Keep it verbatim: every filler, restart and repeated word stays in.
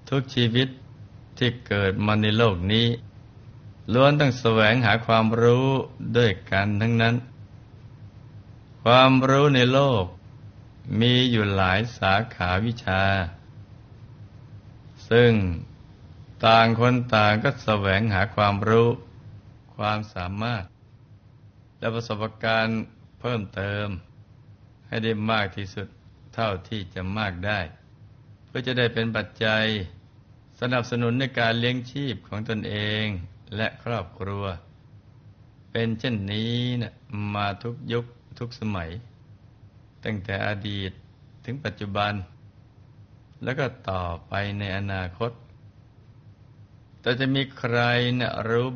ทุกชีวิตที่เกิดมาในโลกนี้ล้วนต้องแสวงหาความรู้ด้วยกันทั้งนั้นความรู้ในโลกมีอยู่หลายสาขาวิชาซึ่งต่างคนต่างก็แสวงหาความรู้ความสามารถและประสบการณ์เพิ่มเติมให้ได้มากที่สุดเท่าที่จะมากได้เพื่อจะได้เป็นปัจจัยสนับสนุนในการเลี้ยงชีพของตนเองและครอบครัวเป็นเช่นนี้นะมาทุกยุคทุกสมัยตั้งแต่อดีตถึงปัจจุบันแล้วก็ต่อไปในอนาคตแต่จะมีใครนะรู้